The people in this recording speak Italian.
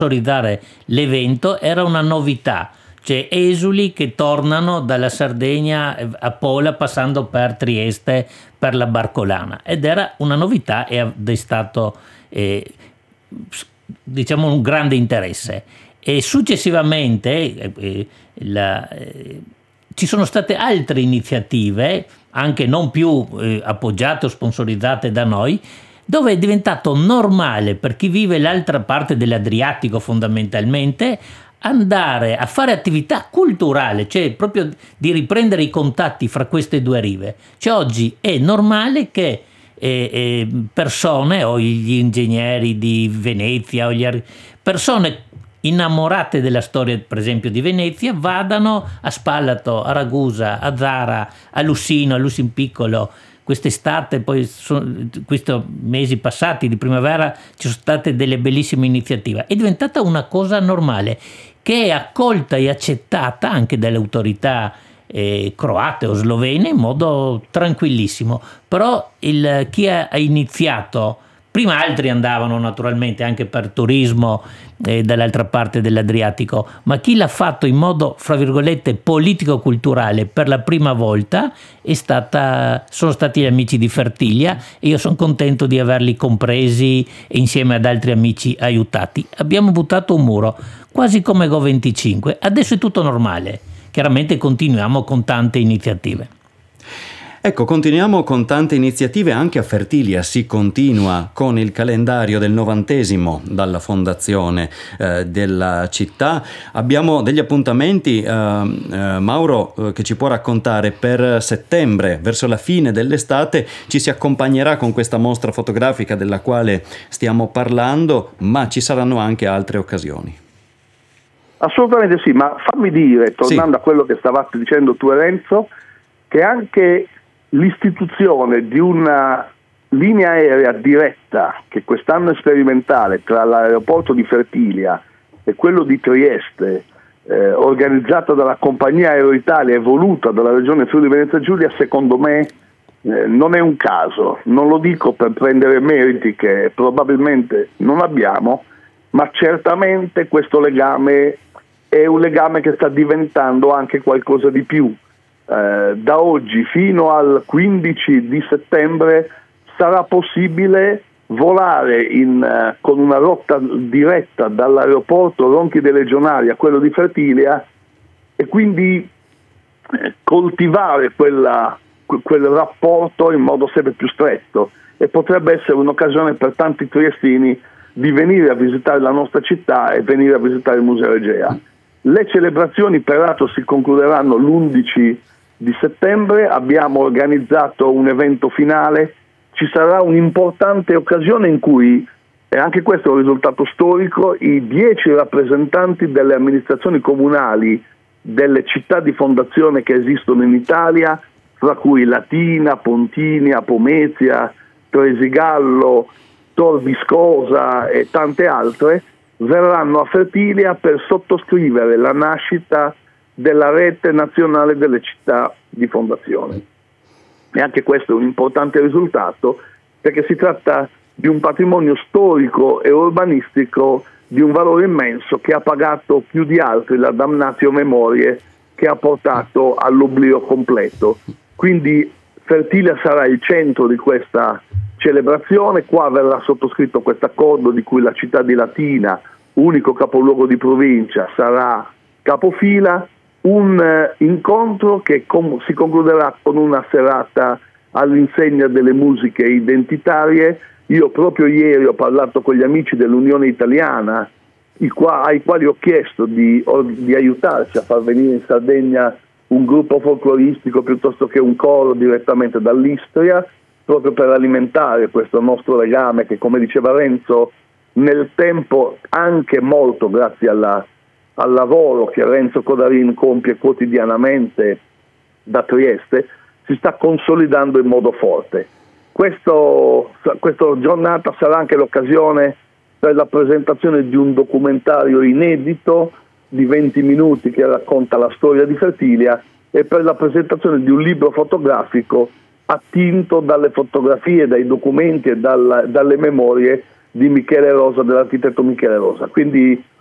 sponsorizzare l'evento era una novità, cioè esuli che tornano dalla Sardegna a Pola passando per Trieste per la Barcolana, ed era una novità e ha destato diciamo un grande interesse. E successivamente ci sono state altre iniziative, anche non più appoggiate o sponsorizzate da noi, dove è diventato normale per chi vive l'altra parte dell'Adriatico fondamentalmente andare a fare attività culturale, cioè proprio di riprendere i contatti fra queste due rive. Cioè oggi è normale che persone o gli ingegneri di Venezia o persone innamorate della storia per esempio di Venezia vadano a Spalato, a Ragusa, a Zara, a Lussino Piccolo. Quest'estate, poi questi mesi passati di primavera ci sono state delle bellissime iniziative. È diventata una cosa normale che è accolta e accettata anche dalle autorità croate o slovene in modo tranquillissimo. Però chi ha iniziato, prima altri andavano naturalmente anche per turismo dall'altra parte dell'Adriatico, ma chi l'ha fatto in modo, fra virgolette, politico-culturale per la prima volta sono stati gli amici di Fertilia, e io sono contento di averli compresi e insieme ad altri amici aiutati. Abbiamo buttato un muro, quasi come Go25, adesso è tutto normale, chiaramente continuiamo con tante iniziative. Ecco, continuiamo con tante iniziative, anche a Fertilia si continua con il calendario del 90° dalla fondazione della città. Abbiamo degli appuntamenti, Mauro, che ci può raccontare per settembre, verso la fine dell'estate, ci si accompagnerà con questa mostra fotografica della quale stiamo parlando, ma ci saranno anche altre occasioni. Assolutamente sì, ma fammi dire, tornando a quello che stavate dicendo tu e Renzo, che anche l'istituzione di una linea aerea diretta, che quest'anno è sperimentale, tra l'aeroporto di Fertilia e quello di Trieste, organizzata dalla compagnia Aero Italia e voluta dalla regione Friuli Venezia Giulia, secondo me non è un caso. Non lo dico per prendere meriti che probabilmente non abbiamo, ma certamente questo legame è un legame che sta diventando anche qualcosa di più. Da oggi fino al 15 di settembre sarà possibile volare con una rotta diretta dall'aeroporto Ronchi dei Legionari a quello di Fertilia e quindi coltivare quel rapporto in modo sempre più stretto, e potrebbe essere un'occasione per tanti triestini di venire a visitare la nostra città e venire a visitare il Museo Egea. Le celebrazioni peraltro si concluderanno l'11 di settembre, abbiamo organizzato un evento finale, ci sarà un'importante occasione in cui, e anche questo è un risultato storico, i 10 rappresentanti delle amministrazioni comunali delle città di fondazione che esistono in Italia, fra cui Latina, Pontinia, Pomezia, Tresigallo, Tor Viscosa e tante altre, verranno a Fertilia per sottoscrivere la nascita della rete nazionale delle città di fondazione. E anche questo è un importante risultato, perché si tratta di un patrimonio storico e urbanistico di un valore immenso, che ha pagato più di altri la damnatio memoriae, che ha portato all'oblio completo. Quindi Fertilia sarà il centro di questa celebrazione. Qua verrà sottoscritto questo accordo di cui la città di Latina, unico capoluogo di provincia, sarà capofila. Un incontro che si concluderà con una serata all'insegna delle musiche identitarie. Io proprio ieri ho parlato con gli amici dell'Unione Italiana, ai quali ho chiesto di aiutarci a far venire in Sardegna un gruppo folcloristico piuttosto che un coro direttamente dall'Istria, proprio per alimentare questo nostro legame che, come diceva Renzo, nel tempo, anche molto grazie al lavoro che Renzo Codarin compie quotidianamente da Trieste, si sta consolidando in modo forte. Questa giornata sarà anche l'occasione per la presentazione di un documentario inedito di 20 minuti che racconta la storia di Fertilia, e per la presentazione di un libro fotografico attinto dalle fotografie, dai documenti e dalle memorie di Michele Rosa, dell'architetto Michele Rosa. Quindi